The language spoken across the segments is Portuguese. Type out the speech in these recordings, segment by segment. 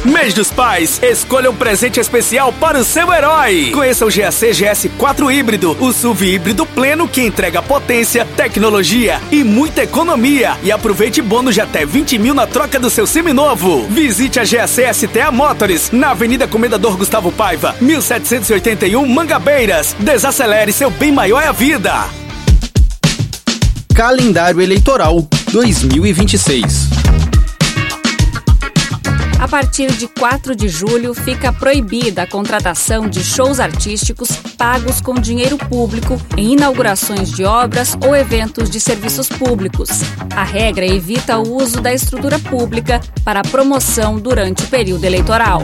Mês dos Pais, escolha um presente especial para o seu herói. Conheça o GAC GS4 híbrido, o SUV híbrido pleno que entrega potência, tecnologia e muita economia. E aproveite bônus de até 20 mil na troca do seu seminovo. Visite a GAC STA Motors, na Avenida Comendador Gustavo Paiva, 1781 Mangabeiras. Desacelere, seu bem maior é a vida. Calendário Eleitoral 2026. A partir de 4 de julho, fica proibida a contratação de shows artísticos pagos com dinheiro público em inaugurações de obras ou eventos de serviços públicos. A regra evita o uso da estrutura pública para promoção durante o período eleitoral.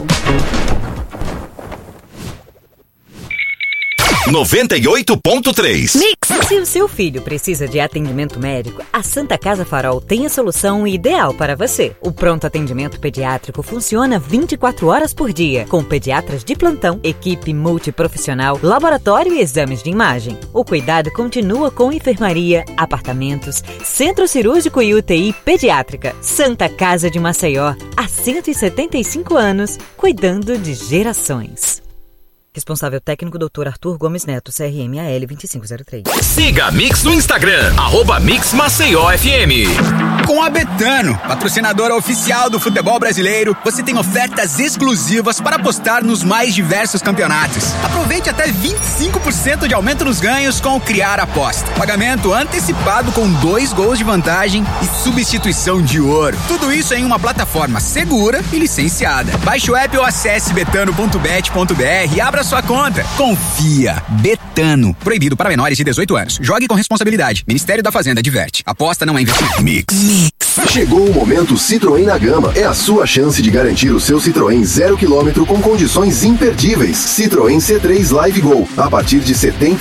98.3. Mix. Se o seu filho precisa de atendimento médico, a Santa Casa Farol tem a solução ideal para você. O pronto atendimento pediátrico funciona 24 horas por dia, com pediatras de plantão, equipe multiprofissional, laboratório e exames de imagem. O cuidado continua com enfermaria, apartamentos, centro cirúrgico e UTI pediátrica. Santa Casa de Maceió, há 175 anos, cuidando de gerações. Responsável técnico Dr. Arthur Gomes Neto, CRMAL 2503. Siga a Mix no Instagram, @MixMaceióFM. Com a Betano, patrocinadora oficial do futebol brasileiro, você tem ofertas exclusivas para apostar nos mais diversos campeonatos. Aproveite até 25% de aumento nos ganhos com o Criar Aposta. Pagamento antecipado com 2 gols de vantagem e substituição de ouro. Tudo isso em uma plataforma segura e licenciada. Baixe o app ou acesse betano.bet.br e abra sua conta. Confia. Betano. Proibido para menores de 18 anos. Jogue com responsabilidade. Ministério da Fazenda adverte. Aposta não é investimento. Mix. Chegou o momento Citroën na Gama. É a sua chance de garantir o seu Citroën 0 km com condições imperdíveis. Citroën C3 Live Go, a partir de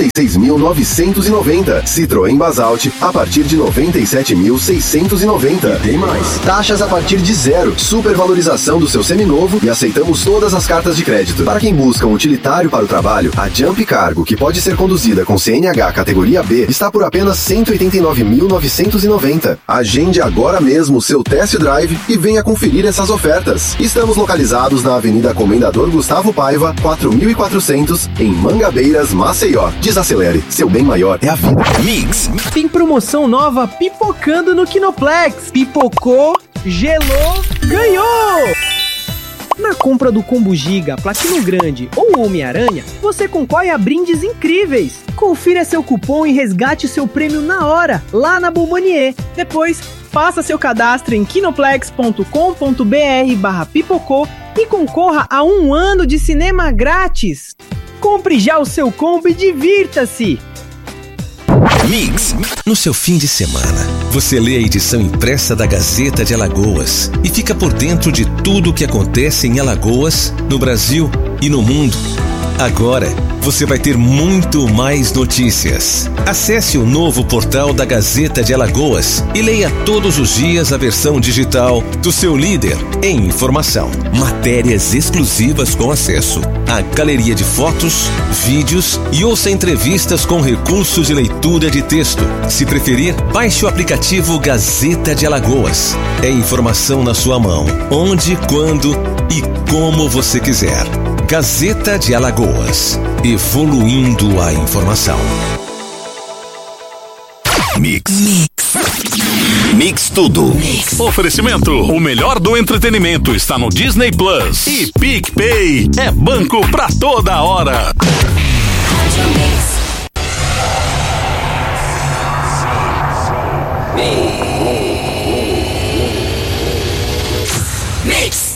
76.990. Citroën Basalt, a partir de 97.690. E tem mais. Taxas a partir de 0. Supervalorização do seu seminovo e aceitamos todas as cartas de crédito. Para quem busca um utilitário para o trabalho, a Jump Cargo, que pode ser conduzida com CNH categoria B, está por apenas 189.990. Agende agora mesmo o seu test drive e venha conferir essas ofertas. Estamos localizados na Avenida Comendador Gustavo Paiva, 4400, em Mangabeiras, Maceió. Desacelere, seu bem maior é a vida. Mix. Tem promoção nova pipocando no Kinoplex. Pipocou, gelou, ganhou! Na compra do Combo Giga, Platino Grande ou Homem-Aranha, você concorre a brindes incríveis. Confira seu cupom e resgate seu prêmio na hora, lá na Bombonier. Depois, faça seu cadastro em kinoplex.com.br/pipocô e concorra a 1 ano de cinema grátis. Compre já o seu combo e divirta-se! Mix. No seu fim de semana, você lê a edição impressa da Gazeta de Alagoas e fica por dentro de tudo o que acontece em Alagoas, no Brasil e no mundo. Agora, você vai ter muito mais notícias. Acesse o novo portal da Gazeta de Alagoas e leia todos os dias a versão digital do seu líder em informação. Matérias exclusivas com acesso à galeria de fotos, vídeos e ouça entrevistas com recursos de leitura de texto. Se preferir, baixe o aplicativo Gazeta de Alagoas. É informação na sua mão, onde, quando e como você quiser. Gazeta de Alagoas. Evoluindo a informação. Mix. Mix tudo. Oferecimento. O melhor do entretenimento está no Disney Plus. E PicPay é banco pra toda hora. Mix.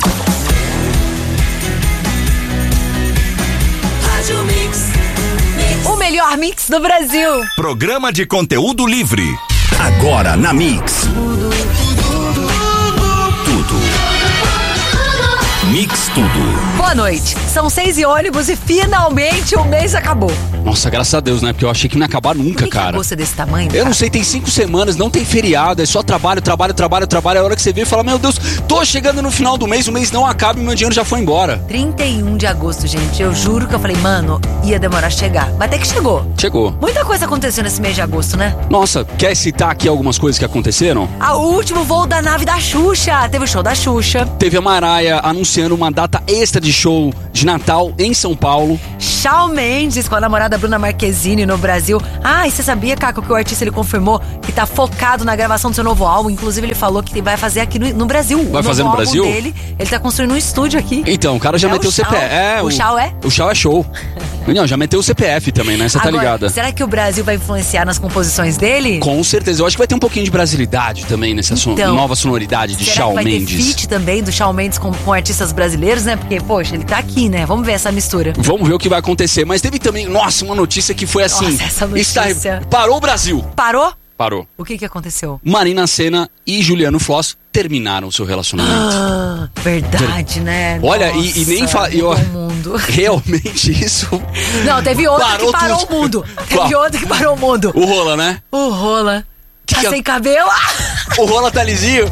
O melhor mix do Brasil. Programa de conteúdo livre. Agora na Mix. Tudo. Mix tudo. Boa noite. São 6 e ônibus e finalmente o mês acabou. Nossa, graças a Deus, né? Porque eu achei que não ia acabar nunca, Por que cara. Que agosto é desse tamanho? Eu não sei, tem 5 semanas, não tem feriado, é só trabalho. A hora que você vê e fala, meu Deus, tô chegando no final do mês, o mês não acaba e meu dinheiro já foi embora. 31 de agosto, gente. Eu juro que eu falei, mano, ia demorar a chegar. Mas até que chegou. Chegou. Muita coisa aconteceu nesse mês de agosto, né? Nossa, quer citar aqui algumas coisas que aconteceram? O último voo da nave da Xuxa. Teve o show da Xuxa. Teve a Mariah anunciando uma data extra de show de Natal em São Paulo. Shawn Mendes com a namorada Bruna Marquezine no Brasil. E você sabia, Caco, que o artista ele confirmou que tá focado na gravação do seu novo álbum? Inclusive ele falou que vai fazer aqui no Brasil. Vai fazer no Brasil? Dele, ele tá construindo um estúdio aqui. Então, o cara já meteu o CPF. O Shawn é? O Shawn é show. Não, já meteu o CPF também, né? Você tá ligada. Será que o Brasil vai influenciar nas composições dele? Com certeza. Eu acho que vai ter um pouquinho de brasilidade também nessa nova sonoridade de Shawn Mendes. Vai ter feat também do Shawn Mendes com artistas brasileiros, né? Porque, poxa, ele tá aqui, né? Vamos ver essa mistura. Vamos ver o que vai acontecer. Mas teve também, nossa, uma notícia que foi assim. Nossa, essa notícia. Parou o Brasil. Parou? Parou. O que aconteceu? Marina Sena e Juliano Floss terminaram o seu relacionamento. Verdade, né? Olha, Nossa, e nem fala. Mundo. Realmente isso. Não, teve outro que parou o mundo. Teve outro que parou o mundo. O Rola, né? O Rola. Tá sem cabelo? O Rola tá lisinho?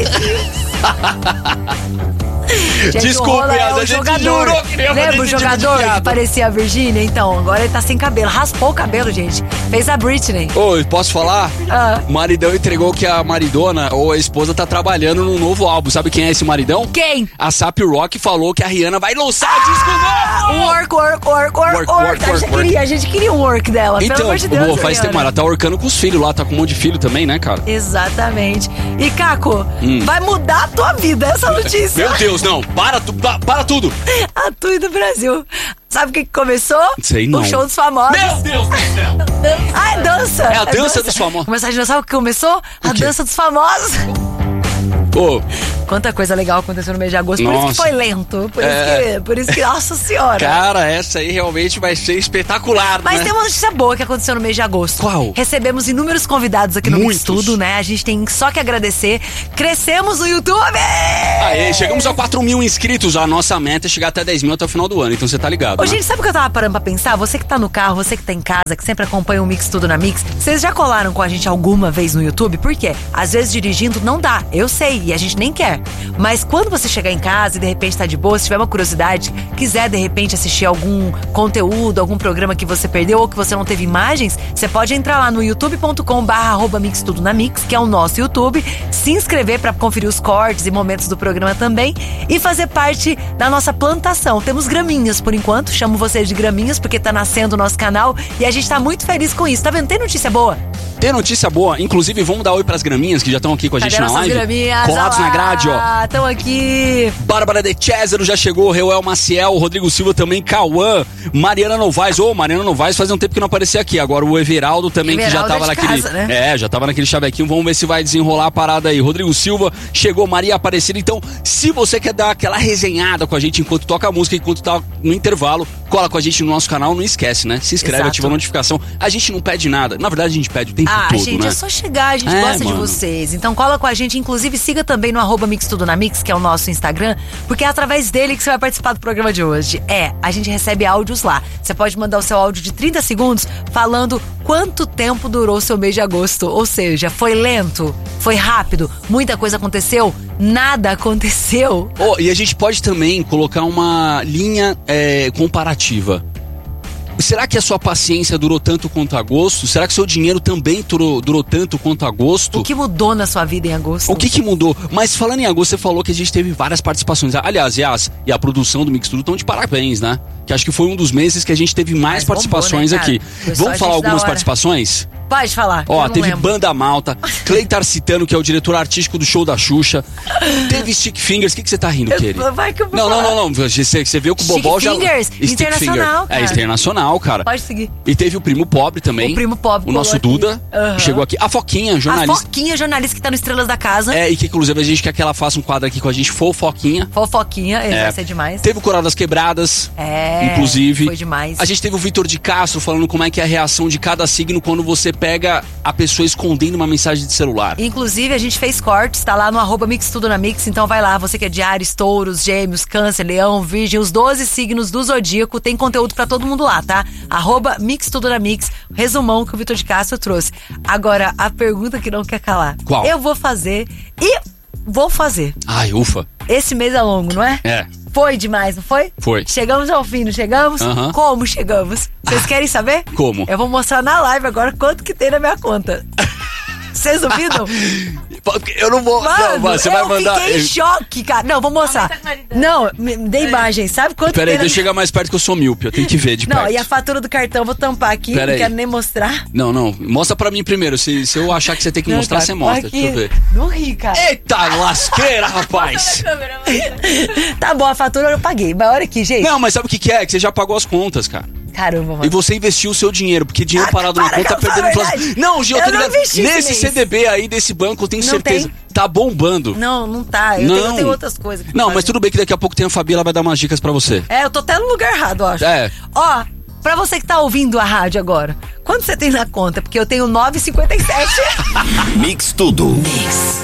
Gente, desculpe, a gente jurou que nem lembra o jogador que parecia a Virgínia? Então, agora ele tá sem cabelo. Raspou o cabelo, gente. Fez a Britney. Posso falar? O maridão entregou que a maridona ou a esposa tá trabalhando num novo álbum. Sabe quem é esse maridão? Quem? A Sap Rock falou que a Rihanna vai lançar o disco novo! A gente queria um work dela, então, pelo amor de Deus. Faz tempo, ela tá workando com os filhos lá, tá com um monte de filho também, né, cara? Exatamente. E, Caco, vai mudar a tua vida essa notícia. Meu Deus, não. Para tudo. A tudo do Brasil. Sabe o que começou? Sei não. O show dos famosos. Meu Deus do céu. É dança. É a dança dos famosos. Começar a gente sabe o que começou? A dança dos famosos. Quanta coisa legal aconteceu no mês de agosto. Nossa. Por isso que foi lento. Por isso que, nossa senhora. Cara, essa aí realmente vai ser espetacular, Mas tem uma notícia boa que aconteceu no mês de agosto. Qual? Recebemos inúmeros convidados aqui no Mix Tudo, né? A gente tem só que agradecer. Crescemos no YouTube! Aê, chegamos a 4 mil inscritos. A nossa meta é chegar até 10 mil até o final do ano. Então você tá ligado, né? Gente, sabe o que eu tava parando pra pensar? Você que tá no carro, você que tá em casa, que sempre acompanha o Mix Tudo na Mix, vocês já colaram com a gente alguma vez no YouTube? Por quê? Às vezes dirigindo não dá, eu sei, e a gente nem quer. Mas quando você chegar em casa e de repente tá de boa, se tiver uma curiosidade, quiser de repente assistir algum conteúdo, algum programa que você perdeu ou que você não teve imagens, você pode entrar lá no youtube.com/mixtudonamix, que é o nosso YouTube, se inscrever pra conferir os cortes e momentos do programa também e fazer parte da nossa plantação. Temos graminhas por enquanto, chamo vocês de graminhas porque tá nascendo o nosso canal e a gente tá muito feliz com isso. Tá vendo? Tem notícia boa? Tem notícia boa, inclusive vamos dar oi pras graminhas que já estão aqui com a gente na live. Graminhas, colados na grade, ó. Estão aqui. Bárbara de Césaro já chegou, Reuel Maciel, Rodrigo Silva também, Cauã, Mariana Novaes. Mariana Novaes faz um tempo que não aparecia aqui. Agora o Everaldo também, que já tava naquele. Casa, né? Já tava naquele chavequinho. Vamos ver se vai desenrolar a parada aí. Rodrigo Silva chegou, Maria Aparecida. Então, se você quer dar aquela resenhada com a gente enquanto toca a música, enquanto tá no intervalo, cola com a gente no nosso canal, não esquece, né? Se inscreve, ativa a notificação. A gente não pede nada. Na verdade, a gente pede o tempo todo, gente, né? É só chegar, a gente gosta de vocês. Então cola com a gente, inclusive siga também no @mixtudonamix, que é o nosso Instagram, porque é através dele que você vai participar do programa de hoje. A gente recebe áudios lá. Você pode mandar o seu áudio de 30 segundos falando quanto tempo durou o seu mês de agosto. Ou seja, foi lento, foi rápido, muita coisa aconteceu, nada aconteceu. E a gente pode também colocar uma linha comparativa. Será que a sua paciência durou tanto quanto agosto? Será que seu dinheiro também durou tanto quanto agosto? O que mudou na sua vida em agosto? O que mudou? Mas falando em agosto, você falou que a gente teve várias participações. Aliás, Yas e a produção do Mix Tudo estão de parabéns, né? Que acho que foi um dos meses que a gente teve mais participações aqui. Vamos falar algumas participações? Pode falar. Teve lembro. Banda Malta, Clay Tarcitano, que é o diretor artístico do show da Xuxa. Teve Stick Fingers. O que você tá rindo, querido? Não. Você viu que o Bobol já. Stick Internacional. Cara. Internacional, cara. Pode seguir. E teve o Primo Pobre também. O Primo Pobre. O nosso Duda. Chegou aqui. A Foquinha, jornalista. A Foquinha, jornalista que tá no Estrelas da Casa. E que inclusive a gente quer que ela faça um quadro aqui com a gente, Fofoquinha. Fofoquinha, vai ser demais. Teve o Coral das Quebradas. Inclusive. Foi demais. A gente teve o Vitor de Castro falando como é que é a reação de cada signo quando você pega a pessoa escondendo uma mensagem de celular. Inclusive, a gente fez cortes, tá lá no @Mix Tudo na Mix, então vai lá, você que é de Áries, Touros, Gêmeos, Câncer, Leão, Virgem, os 12 signos do Zodíaco, tem conteúdo pra todo mundo lá, tá? @Mix Tudo na Mix, resumão que o Vitor de Castro trouxe. Agora, a pergunta que não quer calar. Qual? Eu vou fazer e vou fazer. Ai, ufa. Esse mês é longo, não é? É. Foi demais, não foi? Foi. Chegamos ao fim, não chegamos? Como chegamos? Vocês querem saber? Como? Eu vou mostrar na live agora quanto que tem na minha conta. Vocês ouviram? Eu não vou. Mano, não, você vai mandar. Eu fiquei em choque, cara. Não, vou mostrar. Não, me dê imagem. Sabe quanto Peraí, tem? deixa eu chegar mais perto que eu sou míope. Eu tenho que ver de perto. Não, e a fatura do cartão, eu vou tampar aqui. Não quero nem mostrar. Não. Mostra pra mim primeiro. Se eu achar que você tem que mostrar, cara, você mostra. Aqui. Deixa eu ver. Não ri, cara. Eita lasqueira, rapaz. Tá bom, a fatura eu paguei. Mas olha aqui, gente. Não, mas sabe o que é? Que você já pagou as contas, cara. Caramba, mano. E você investiu o seu dinheiro, porque dinheiro parado na conta tá perdendo inflação. Não, Gil, eu tô ligado. Nesse CDB aí desse banco, eu tenho certeza. Tá bombando. Não tá. Eu tenho outras coisas. Não, mas tudo bem que daqui a pouco tem a Fabi, ela vai dar umas dicas pra você. Eu tô até no lugar errado, eu acho. Ó, pra você que tá ouvindo a rádio agora, quanto você tem na conta? Porque eu tenho 9,57. Mix Tudo. Mix.